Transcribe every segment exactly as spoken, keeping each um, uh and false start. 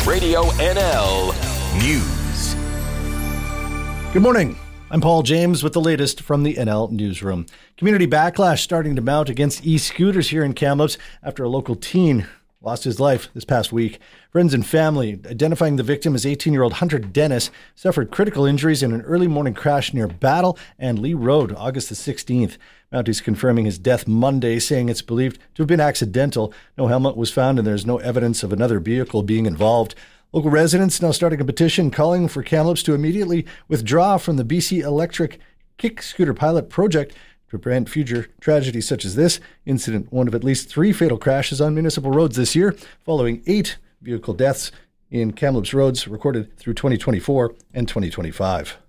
Radio N L News. Good morning. I'm Paul James with the latest from the N L Newsroom. Community backlash starting to mount against e-scooters here in Kamloops after a local teen lost his life this past week. Friends and family identifying the victim as eighteen-year-old Hunter Dennis suffered critical injuries in an early morning crash near Battle and Lee Road, August the sixteenth. Mounties confirming his death Monday, saying it's believed to have been accidental. No helmet was found and there's no evidence of another vehicle being involved. Local residents now starting a petition calling for Kamloops to immediately withdraw from the B C Electric Kick Scooter pilot project to prevent future tragedies such as this incident, one of at least three fatal crashes on municipal roads this year, following eight vehicle deaths in Kamloops roads recorded through twenty twenty-four and twenty twenty-five.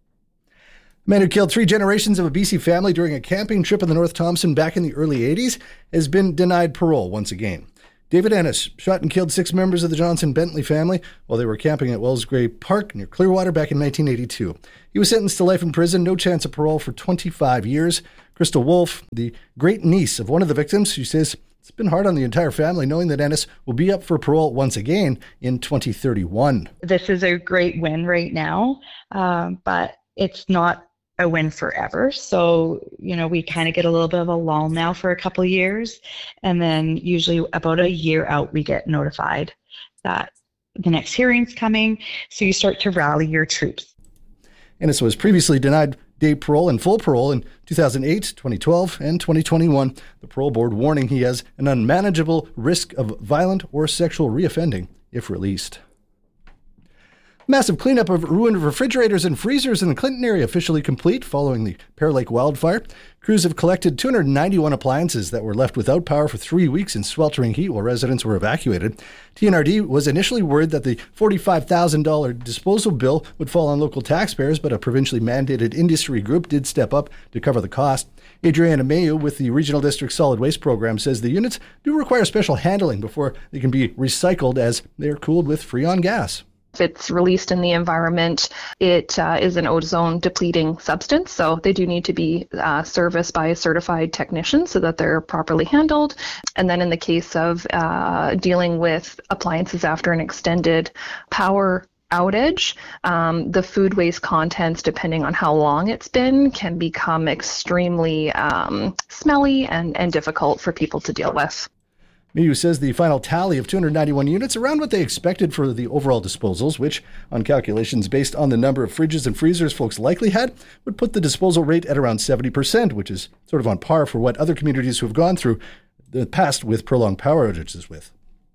The man who killed three generations of a B C family during a camping trip in the North Thompson back in the early eighties has been denied parole once again. David Ennis shot and killed six members of the Johnson Bentley family while they were camping at Wellsgrave Park near Clearwater back in nineteen eighty-two. He was sentenced to life in prison, no chance of parole for twenty-five years. Crystal Wolf, the great niece of one of the victims, she says it's been hard on the entire family knowing that Ennis will be up for parole once again in twenty thirty-one. This is a great win right now, um, but it's not a win forever. So, you know, we kind of get a little bit of a lull now for a couple of years. And then usually about a year out, we get notified that the next hearing's coming. So you start to rally your troops. Ennis was previously denied day parole and full parole in two thousand eight, twenty twelve, and twenty twenty-one. The parole board warning he has an unmanageable risk of violent or sexual reoffending if released. Massive cleanup of ruined refrigerators and freezers in the Clinton area officially complete following the Pear Lake wildfire. Crews have collected two hundred ninety-one appliances that were left without power for three weeks in sweltering heat while residents were evacuated. T N R D was initially worried that the forty-five thousand dollars disposal bill would fall on local taxpayers, but a provincially mandated industry group did step up to cover the cost. Adriana Mayu with the Regional District Solid Waste Program says the units do require special handling before they can be recycled as they're cooled with Freon gas. If it's released in the environment, it uh, is an ozone depleting substance, so they do need to be uh, serviced by a certified technician so that they're properly handled. And then in the case of uh, dealing with appliances after an extended power outage, um, the food waste contents, depending on how long it's been, can become extremely um, smelly and, and difficult for people to deal with. Mayu says the final tally of two hundred ninety-one units, around what they expected for the overall disposals, which, on calculations based on the number of fridges and freezers folks likely had, would put the disposal rate at around seventy percent, which is sort of on par for what other communities who have gone through the past with prolonged power outages with.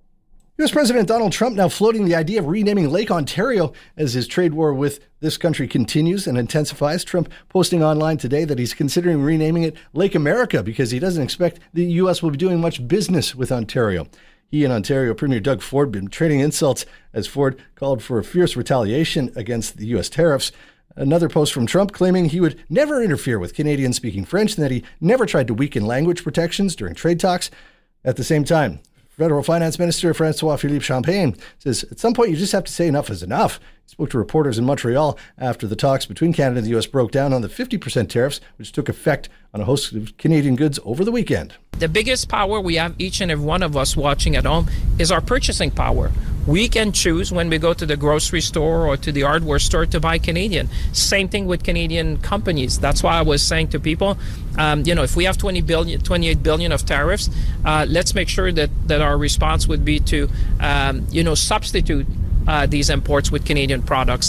U S President Donald Trump now floating the idea of renaming Lake Ontario as his trade war with this country continues and intensifies. Trump posting online today that he's considering renaming it Lake America because he doesn't expect the U S will be doing much business with Ontario. He and Ontario Premier Doug Ford been trading insults as Ford called for a fierce retaliation against the U S tariffs. Another post from Trump claiming he would never interfere with Canadians speaking French and that he never tried to weaken language protections during trade talks. At the same time, Federal Finance Minister François-Philippe Champagne says at some point you just have to say enough is enough. He spoke to reporters in Montreal after the talks between Canada and the U S broke down on the fifty percent tariffs, which took effect on a host of Canadian goods over the weekend. The biggest power we have, each and every one of us watching at home, is our purchasing power. We can choose when we go to the grocery store or to the hardware store to buy Canadian. Same thing with Canadian companies. That's why I was saying to people, um, you know, if we have twenty billion, twenty-eight billion of tariffs, uh, let's make sure that, that our response would be to, um, you know, substitute uh, these imports with Canadian products.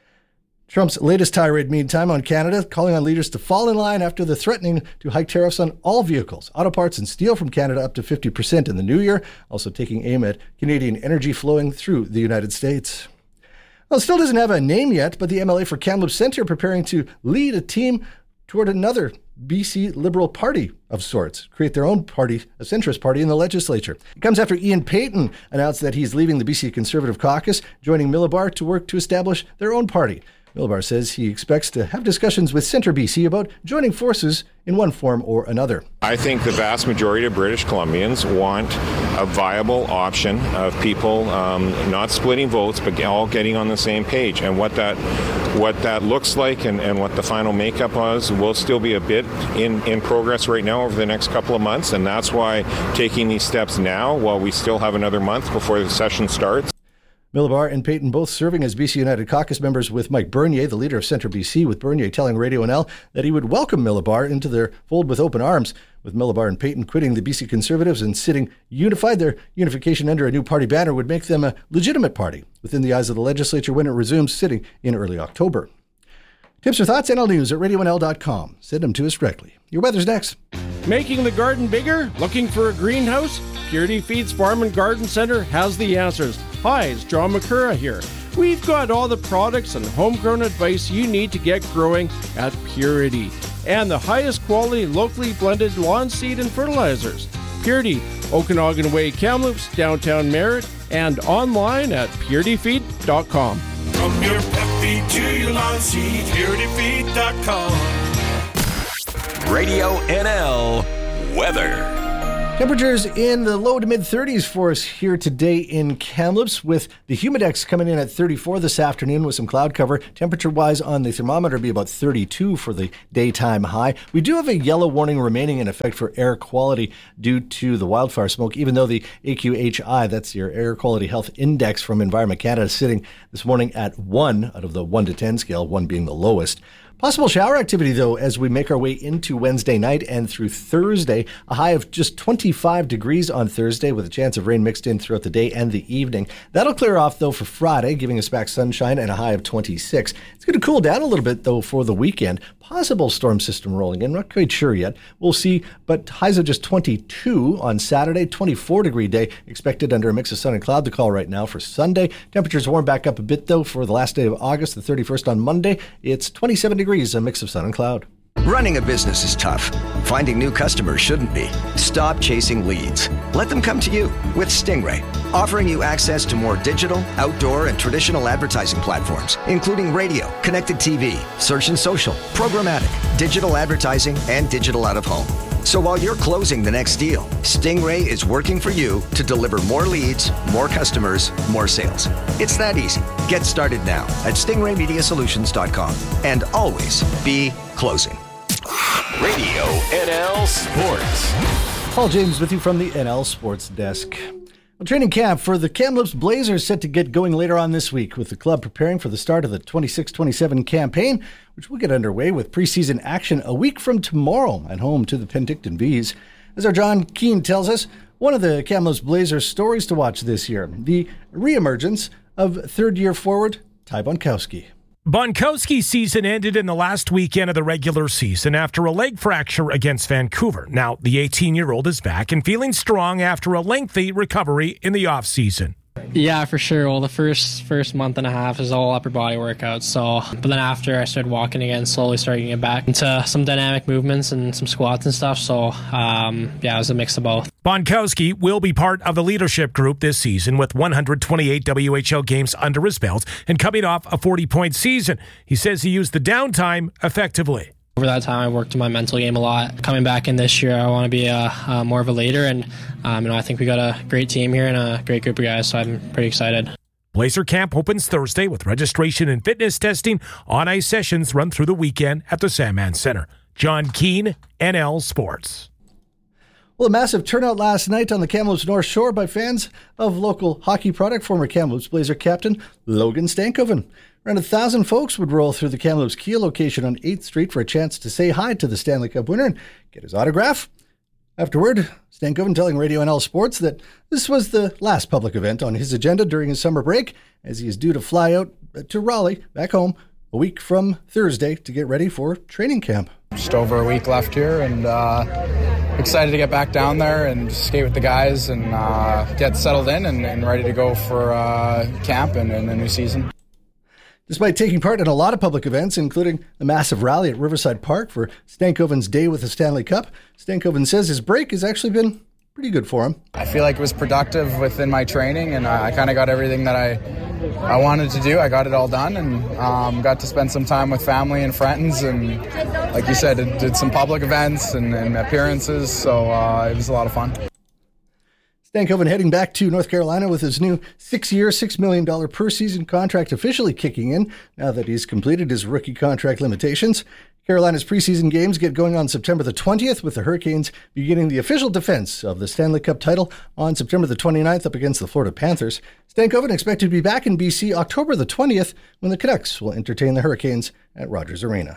Trump's latest tirade, meantime, on Canada, calling on leaders to fall in line after the threatening to hike tariffs on all vehicles, auto parts and steel from Canada up to fifty percent in the new year, also taking aim at Canadian energy flowing through the United States. Well, it still doesn't have a name yet, but the M L A for Kamloops Centre preparing to lead a team toward another B C Liberal Party of sorts, create their own party, a centrist party in the legislature. It comes after Ian Payton announced that he's leaving the B C Conservative Caucus, joining Millibar to work to establish their own party. Millibar says he expects to have discussions with Centre B C about joining forces in one form or another. I think the vast majority of British Columbians want a viable option of people um, not splitting votes, but all getting on the same page. And what that what that looks like and, and what the final makeup was will still be a bit in, in progress right now over the next couple of months. And that's why taking these steps now, while we still have another month before the session starts. Millibar and Payton both serving as B C United caucus members with Mike Bernier, the leader of Centre B C, with Bernier telling Radio N L that he would welcome Millibar into their fold with open arms. With Millibar and Payton quitting the B C Conservatives and sitting unified, their unification under a new party banner would make them a legitimate party within the eyes of the legislature when it resumes sitting in early October. Tips or thoughts? N L News at radio n l dot com. Send them to us directly. Your weather's next. Making the garden bigger? Looking for a greenhouse? Purity Feeds Farm and Garden Center has the answers. Hi, it's John McCurra here. We've got all the products and homegrown advice you need to get growing at Purity. And the highest quality locally blended lawn seed and fertilizers. Purity, Okanagan Way, Kamloops, downtown Merritt, and online at purity feed dot com. From your pet feed to your lawn seed, purity feed dot com. Radio N L weather. Temperatures in the low to mid thirties for us here today in Kamloops, with the Humidex coming in at thirty-four this afternoon with some cloud cover. Temperature-wise on the thermometer be about thirty-two for the daytime high. We do have a yellow warning remaining in effect for air quality due to the wildfire smoke, even though the A Q H I, that's your Air Quality Health Index from Environment Canada, is sitting this morning at one out of the one to ten scale, one being the lowest. Possible shower activity, though, as we make our way into Wednesday night and through Thursday. A high of just twenty-five degrees on Thursday with a chance of rain mixed in throughout the day and the evening. That'll clear off, though, for Friday, giving us back sunshine and a high of twenty-six. It's going to cool down a little bit, though, for the weekend. Possible storm system rolling in. Not quite sure yet. We'll see, but highs of just twenty-two on Saturday. twenty-four degree day expected under a mix of sun and cloud to call right now for Sunday. Temperatures warm back up a bit, though, for the last day of August, the thirty-first on Monday. It's twenty-seven degrees, a mix of sun and cloud. Running a business is tough. Finding new customers shouldn't be. Stop chasing leads. Let them come to you with Stingray, offering you access to more digital, outdoor, and traditional advertising platforms, including radio, connected T V, search and social, programmatic, digital advertising, and digital out of home. So while you're closing the next deal, Stingray is working for you to deliver more leads, more customers, more sales. It's that easy. Get started now at stingray media solutions dot com and always be closing. Radio N L Sports. Paul James with you from the N L Sports Desk. Well, training camp for the Kamloops Blazers set to get going later on this week, with the club preparing for the start of the twenty-six twenty-seven campaign, which will get underway with preseason action a week from tomorrow at home to the Penticton Bees. As our John Keane tells us, one of the Kamloops Blazers stories to watch this year, the reemergence of third-year forward Ty Bonkowski. Bonkowski's season ended in the last weekend of the regular season after a leg fracture against Vancouver. Now, the eighteen-year-old is back and feeling strong after a lengthy recovery in the offseason. Yeah, for sure. Well, the first first month and a half is all upper body workouts. So, but then after I started walking again, slowly starting to get back into some dynamic movements and some squats and stuff. So, um, yeah, it was a mix of both. Bonkowski will be part of the leadership group this season with one hundred twenty-eight W H L games under his belt and coming off a forty-point season. He says he used the downtime effectively. Over that time, I worked on my mental game a lot. Coming back in this year, I want to be a, a more of a leader, and um, you know, I think we got a great team here and a great group of guys, so I'm pretty excited. Blazer Camp opens Thursday with registration and fitness testing. On-ice sessions run through the weekend at the Sandman Center. John Keane, N L Sports. Well, a massive turnout last night on the Kamloops North Shore by fans of local hockey product, former Kamloops Blazer captain Logan Stankoven. Around a thousand folks would roll through the Kamloops Kia location on eighth Street for a chance to say hi to the Stanley Cup winner and get his autograph. Afterward, Stankoven telling Radio N L Sports that this was the last public event on his agenda during his summer break, as he is due to fly out to Raleigh, back home, a week from Thursday to get ready for training camp. Just over a week left here, and uh, excited to get back down there and skate with the guys and uh, get settled in and, and ready to go for uh, camp and, and the new season. Despite taking part in a lot of public events, including a massive rally at Riverside Park for Stankoven's Day with the Stanley Cup, Stankoven says his break has actually been pretty good for him. I feel like it was productive within my training, and I, I kind of got everything that I I wanted to do. I got it all done, and um, got to spend some time with family and friends, and like you said, it did some public events and, and appearances, so uh, it was a lot of fun. Stankoven heading back to North Carolina with his new six-year, six million dollars per season contract officially kicking in now that he's completed his rookie contract limitations. Carolina's preseason games get going on September the twentieth, with the Hurricanes beginning the official defense of the Stanley Cup title on September the twenty-ninth up against the Florida Panthers. Stankoven expected to be back in B C October the twentieth when the Canucks will entertain the Hurricanes at Rogers Arena.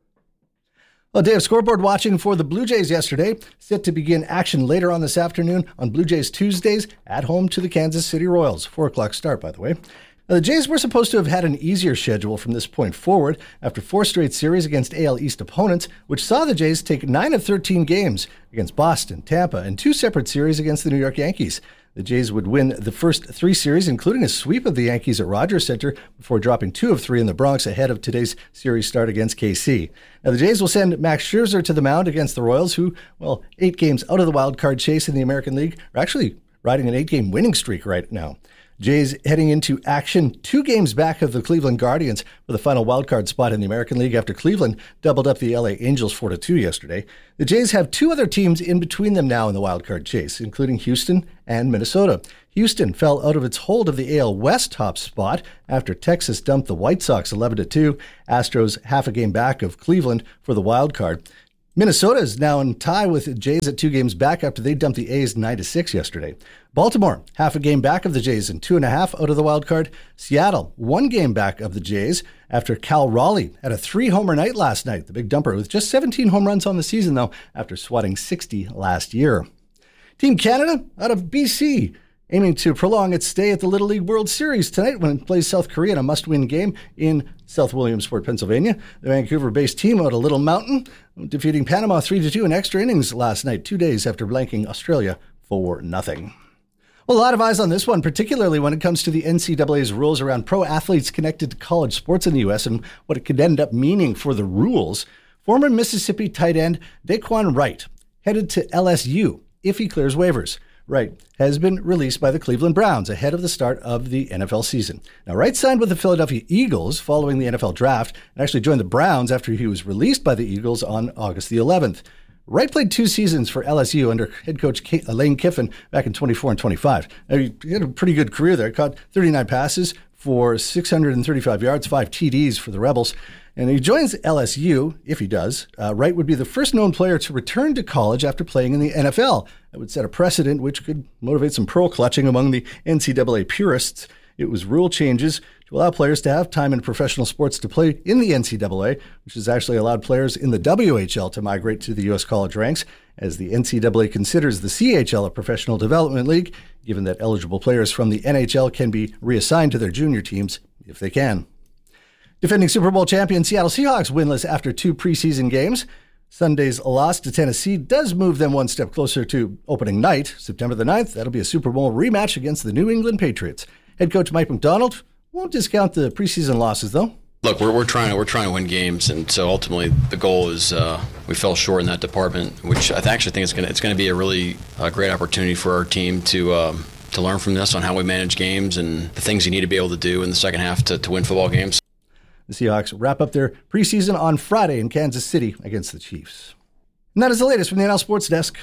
A day of scoreboard watching for the Blue Jays yesterday, set to begin action later on this afternoon on Blue Jays Tuesdays at home to the Kansas City Royals. Four o'clock start, by the way. Now, the Jays were supposed to have had an easier schedule from this point forward after four straight series against A L East opponents, which saw the Jays take nine of thirteen games against Boston, Tampa, and two separate series against the New York Yankees. The Jays would win the first three series, including a sweep of the Yankees at Rogers Center, before dropping two of three in the Bronx ahead of today's series start against K C. Now, the Jays will send Max Scherzer to the mound against the Royals, who, well, eight games out of the wild card chase in the American League, are actually riding an eight-game winning streak right now. Jays heading into action two games back of the Cleveland Guardians for the final wildcard spot in the American League after Cleveland doubled up the L A Angels four to two yesterday. The Jays have two other teams in between them now in the wildcard chase, including Houston and Minnesota. Houston fell out of its hold of the A L West top spot after Texas dumped the White Sox eleven to two. Astros half a game back of Cleveland for the wildcard. Minnesota is now in tie with Jays at two games back after they dumped the A's nine to six yesterday. Baltimore, half a game back of the Jays and two and a half out of the wild card. Seattle, one game back of the Jays after Cal Raleigh had a three-homer night last night, the big dumper, with just seventeen home runs on the season, though, after swatting sixty last year. Team Canada out of B C, aiming to prolong its stay at the Little League World Series tonight when it plays South Korea in a must-win game in South Williamsport, Pennsylvania. The Vancouver-based team out of Little Mountain, defeating Panama three to two in extra innings last night, two days after blanking Australia four nothing. Well, a lot of eyes on this one, particularly when it comes to the N C double A's rules around pro athletes connected to college sports in the U S and what it could end up meaning for the rules. Former Mississippi tight end Daquan Wright headed to L S U if he clears waivers. Wright has been released by the Cleveland Browns ahead of the start of the N F L season. Now, Wright signed with the Philadelphia Eagles following the N F L draft and actually joined the Browns after he was released by the Eagles on August the eleventh. Wright played two seasons for L S U under head coach Lane Kiffin back in twenty-four and twenty-five. Now, he had a pretty good career there. Caught thirty-nine passes for six hundred thirty-five yards, five T Ds for the Rebels. And he joins L S U, if he does. Uh, Wright would be the first known player to return to college after playing in the N F L. That would set a precedent which could motivate some pearl clutching among the N C double A purists. It was rule changes to allow players to have time in professional sports to play in the N C double A, which has actually allowed players in the W H L to migrate to the U S college ranks, as the N C double A considers the C H L a professional development league, given that eligible players from the N H L can be reassigned to their junior teams if they can. Defending Super Bowl champion Seattle Seahawks winless after two preseason games. Sunday's loss to Tennessee does move them one step closer to opening night, September the ninth. That'll be a Super Bowl rematch against the New England Patriots. Head coach Mike McDonald won't discount the preseason losses, though. Look, we're we're trying to we're trying to win games, and so ultimately the goal is uh, we fell short in that department, which I actually think it's going to it's going to be a really uh, great opportunity for our team to um, to learn from this on how we manage games and the things you need to be able to do in the second half to, to win football games. The Seahawks wrap up their preseason on Friday in Kansas City against the Chiefs. And that is the latest from the N L Sports Desk.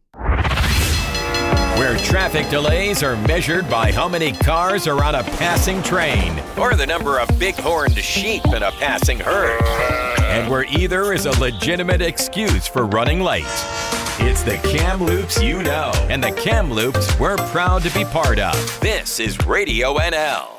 Where traffic delays are measured by how many cars are on a passing train or the number of big-horned sheep in a passing herd. And where either is a legitimate excuse for running late. It's the Kamloops you know, and the Kamloops we're proud to be part of. This is Radio N L.